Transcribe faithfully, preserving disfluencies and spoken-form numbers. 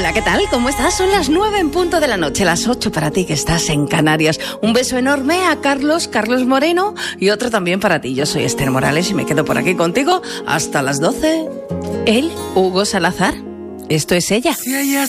Hola, ¿qué tal? ¿Cómo estás? Son las nueve en punto de la noche, las ocho para ti que estás en Canarias. Un beso enorme a Carlos, Carlos Moreno, y otro también para ti. Yo soy Esther Morales y me quedo por aquí contigo hasta las doce. Él, Hugo Salazar. Esto es Ella. Si ella